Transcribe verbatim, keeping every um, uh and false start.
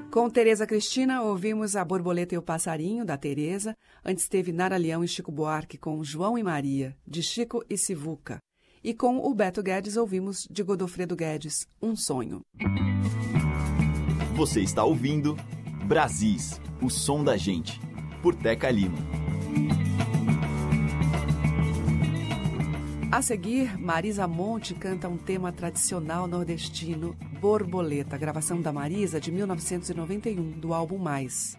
Com Tereza Cristina, ouvimos A Borboleta e o Passarinho, da Tereza. Antes teve Nara Leão e Chico Buarque com João e Maria, de Chico e Sivuca. E com o Beto Guedes ouvimos de Godofredo Guedes, Um Sonho. Você está ouvindo Brasis, o som da gente, por Teca Lima. A seguir, Marisa Monte canta um tema tradicional nordestino, Borboleta, gravação da Marisa de mil novecentos e noventa e um, do álbum Mais.